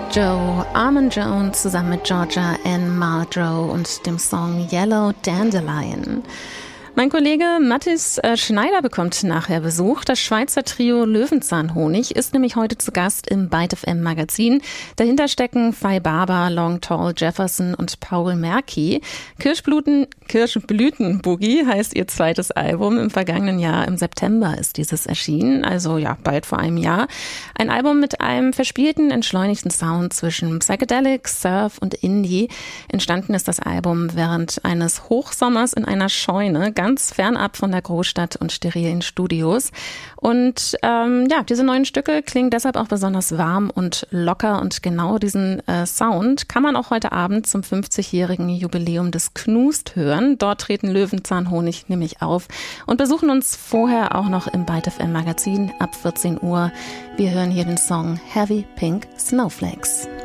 Joe Armand Jones zusammen mit Georgia Ann Muldrow und dem Song Yellow Dandelion. Mein Kollege Mathis Schneider bekommt nachher Besuch. Das Schweizer Trio Löwenzahnhonig ist nämlich heute zu Gast im Byte FM Magazin. Dahinter stecken Fay Barber, Long Tall Jefferson und Paul Merky. Kirschblütenboogie heißt ihr zweites Album. Im vergangenen Jahr, im September, ist dieses erschienen, also ja, bald vor einem Jahr. Ein Album mit einem verspielten, entschleunigten Sound zwischen Psychedelic, Surf und Indie. Entstanden ist das Album während eines Hochsommers in einer Scheune, ganz fernab von der Großstadt und sterilen Studios. Und diese neuen Stücke klingen deshalb auch besonders warm und locker. Und genau diesen Sound kann man auch heute Abend zum 50-jährigen Jubiläum des Knust hören. Dort treten Löwenzahnhonig nämlich auf und besuchen uns vorher auch noch im Byte FM Magazin ab 14 Uhr. Wir hören hier den Song Heavy Pink Snowflakes.